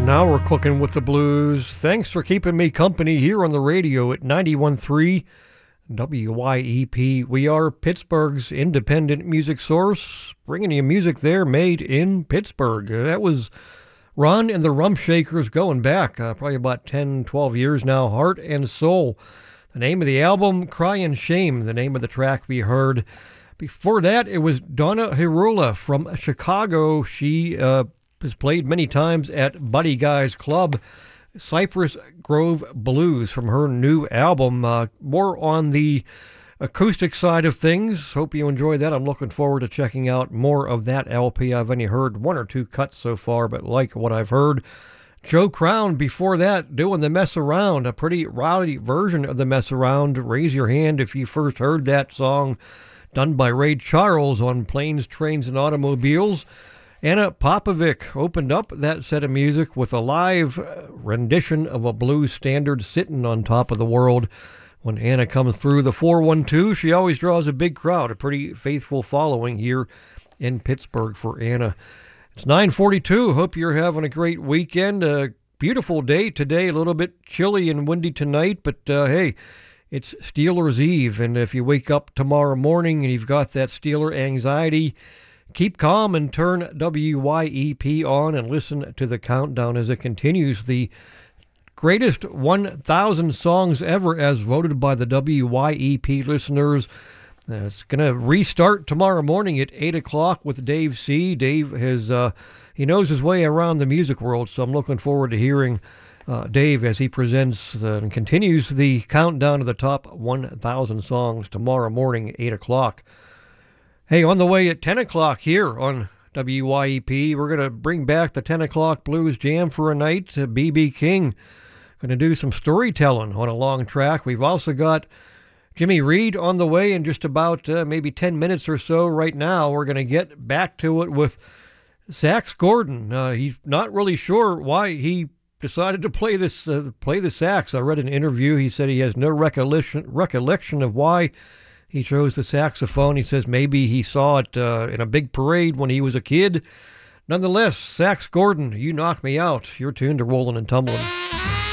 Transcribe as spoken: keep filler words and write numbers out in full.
Now we're cooking with the blues. Thanks for keeping me company here on the radio at ninety-one point three W Y E P. We are Pittsburgh's independent music source, bringing you music there made in Pittsburgh. Uh, that was Ron and the Rumshakers going back uh, probably about ten, twelve years now. Heart and Soul. The name of the album, Cry and Shame, the name of the track we heard. Before that, it was Donna Hirula from Chicago. She uh, has played many times at Buddy Guy's Club. Cypress Grove Blues from her new album. Uh, more on the acoustic side of things. Hope you enjoy that. I'm looking forward to checking out more of that L P. I've only heard one or two cuts so far, but like what I've heard. Joe Crown, before that, doing The Mess Around, a pretty rowdy version of The Mess Around. Raise your hand if you first heard that song done by Ray Charles on Planes, Trains, and Automobiles. Anna Popovic opened up that set of music with a live rendition of a blues standard, Sitting on Top of the World. When Anna comes through the four one two, she always draws a big crowd, a pretty faithful following here in Pittsburgh for Anna. It's nine forty-two. Hope you're having a great weekend. A beautiful day today, a little bit chilly and windy tonight, but uh, hey, it's Steelers Eve, and if you wake up tomorrow morning and you've got that Steeler anxiety, keep calm and turn W Y E P on and listen to the countdown as it continues. The greatest one thousand songs ever as voted by the W Y E P listeners. Uh, it's going to restart tomorrow morning at eight o'clock with Dave C. Dave has, uh, he knows his way around the music world, so I'm looking forward to hearing uh, Dave as he presents uh, and continues the countdown to the top one thousand songs tomorrow morning at eight o'clock. Hey, on the way at ten o'clock here on W Y E P, we're going to bring back the ten o'clock Blues Jam for a night. Uh, B B King going to do some storytelling on a long track. We've also got Jimmy Reed on the way in just about uh, maybe ten minutes or so. Right now, we're going to get back to it with Sax Gordon. Uh, he's not really sure why he decided to play this uh, play the sax. I read an interview. He said he has no recollection recollection of why he chose the saxophone. He says maybe he saw it uh, in a big parade when he was a kid. Nonetheless, Sax Gordon, You Knock Me Out. You're tuned to Rollin' and Tumblin'.